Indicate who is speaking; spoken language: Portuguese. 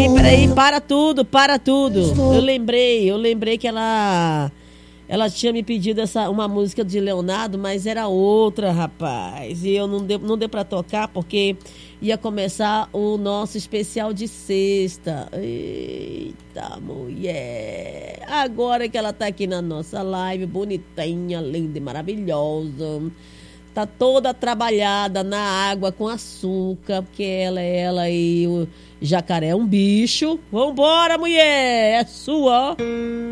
Speaker 1: Peraí, para tudo. Eu lembrei que ela tinha me pedido uma música de Leonardo, mas era outra, rapaz. E eu não deu pra tocar porque ia começar o nosso especial de sexta. Eita, mulher. Agora que ela tá aqui na nossa live, bonitinha, linda e maravilhosa. Tá toda trabalhada na água com açúcar, porque ela e o jacaré é um bicho. Vambora, mulher! É sua, ó.